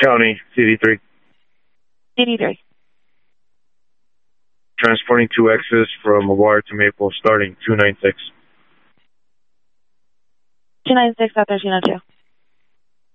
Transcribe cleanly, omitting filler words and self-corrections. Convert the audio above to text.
County, CD3. CD3. Transporting 2Xs from McGuire to Maple, starting 296. 296 at 1302.